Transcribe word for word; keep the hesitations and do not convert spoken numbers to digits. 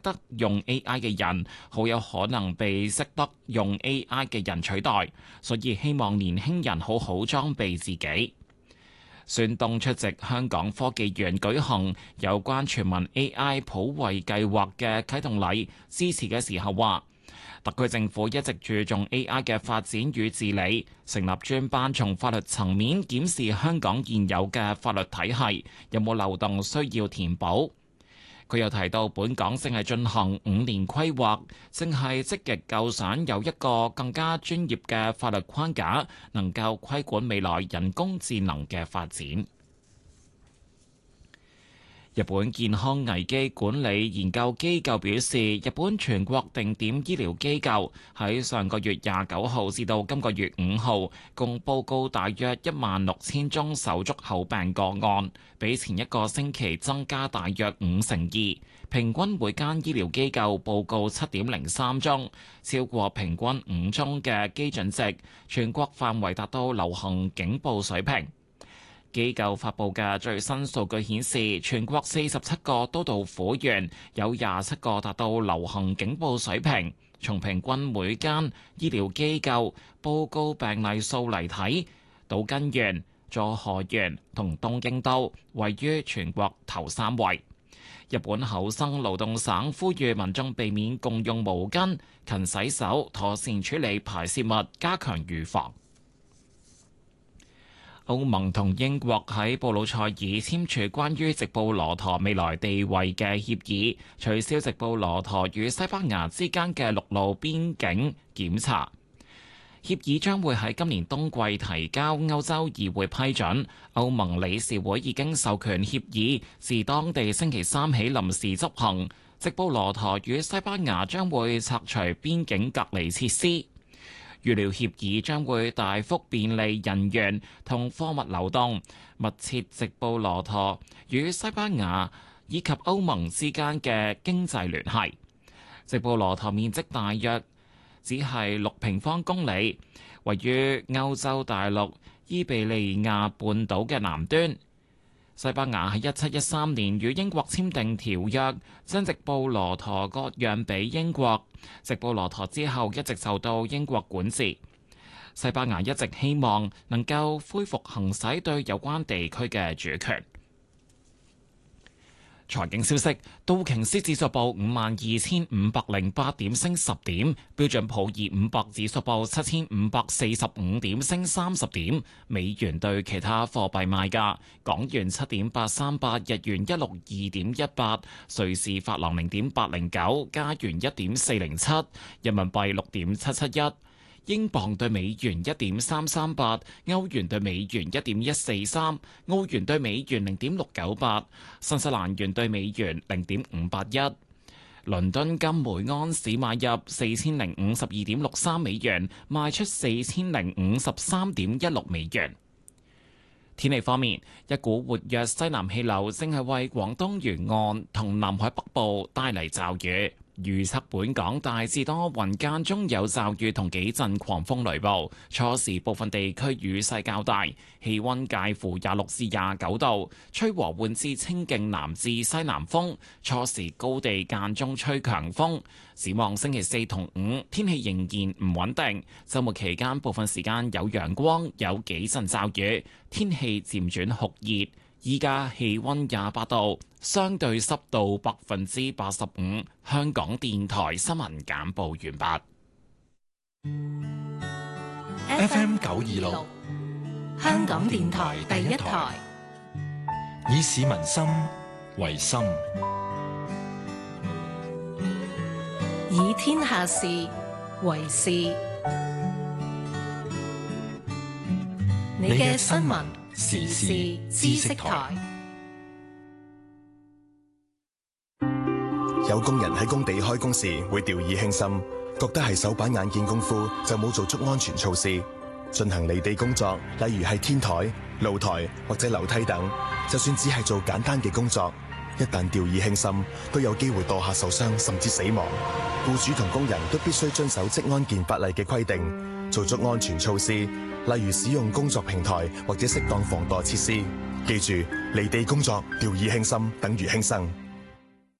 得用 A I 嘅人，好有可能被識得用 A I 嘅人取代，所以希望年輕人好好裝備自己。孫東出席香港科技園舉行有關全民 A I 普惠計劃嘅啟動禮致辭嘅時候話，特區政府一直注重 A I 嘅發展與治理，成立專班從法律層面檢視香港現有嘅法律體系有冇漏洞需要填補。佢又提到，本港正係進行五年規劃，正係積極構想有一個更加專業嘅法律框架，能夠規管未來人工智能嘅發展。日本健康危機管理研究機構表示，日本全國定點醫療機構喺上個月廿九號至到今個月五號，共報告大約一萬六千宗手足口病個案，比前一個星期增加大約五成二。平均每間醫療機構報告七點零三宗，超過平均五宗嘅基準值，全國範圍達到流行警報水平。機構發布嘅最新數據顯示，全國四十七個都道府縣有廿七個達到流行警報水平。從平均每間醫療機構報告病例數嚟睇，島根縣、佐賀縣同東京都位於全國頭三位。日本厚生勞動省呼籲民眾避免共用毛巾、勤洗手、妥善處理排泄物，加強預防。歐盟同英國喺布魯塞爾簽署關於直布羅陀未來地位嘅協議，取消直布羅陀與西班牙之間嘅陸路邊境檢查。協議將會喺今年冬季提交歐洲議會批准。歐盟理事會已經授權協議自當地星期三起臨時執行。直布羅陀與西班牙將會拆除邊境隔離設施。預料協議將會大幅便利人員同貨物流動，密切直布羅陀與西班牙以及歐盟之間嘅經濟聯繫。直布羅陀面積大約只係六平方公里，位於歐洲大陸伊比利亞半島嘅南端。西班牙喺一七一三年與英國簽訂條約，將直布羅陀割讓俾英國。直布羅陀之後一直受到英國管治。西班牙一直希望能夠恢復行使對有關地區嘅主權。財經消息：道瓊斯指數報五萬二千五百零八點，升十點；標準普爾五百指數報七千五百四十五點，升三十點。美元對其他貨幣賣價：港元七點八三八，日元一六二點一八，瑞士法郎零點八零九，加元一點四零七，人民幣六點七七一。英鎊對美元一點三三八，歐元對美元一點一四三，澳元對美元零點六九八，新西蘭元對美元零點五八一。倫敦金每安士買入四千零五十二點六三美元，賣出四千零五十三點一六美元。天氣方面，一股活躍西南氣流正係為廣東沿岸同南海北部帶嚟驟雨。預測本港大致多雲，間中有驟雨同幾陣狂風雷暴，初時部分地區雨勢較大，氣溫介乎廿六至廿九度，吹和緩至清勁南至西南風，初時高地間中吹強風。展望星期四同五，天氣仍然唔穩定，週末期間部分時間有陽光，有幾陣驟雨，天氣漸轉酷熱。依家氣溫廿八度，相對濕度百分之八十五。香港電台新聞簡報完畢。F M 九二六，香港電台第一台，以市民心為心，以天下事為事。你嘅新聞時事知識台。 有工人喺工地開工時會掉以輕心，覺得係手板眼見功夫就冇做足安全措施。進行離地工作，例如係天台、露台或者樓梯等，就算只係做簡單嘅工作，一旦掉以輕心，都有機會墮下受傷甚至死亡。僱主同工人都必須遵守職安健法例嘅規定，做足安全措施，例如使用工作平台或者適當防墮設施。記住，離地工作掉以輕心等於輕生。